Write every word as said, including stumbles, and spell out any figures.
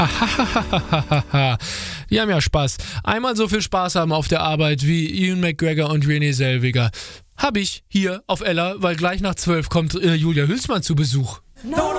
Ahahaha. Die haben ja Spaß. Einmal so viel Spaß haben auf der Arbeit wie Ian McGregor und Renée Zellweger. Hab ich hier auf Ella, weil gleich nach zwölf kommt äh, Julia Hülsmann zu Besuch. No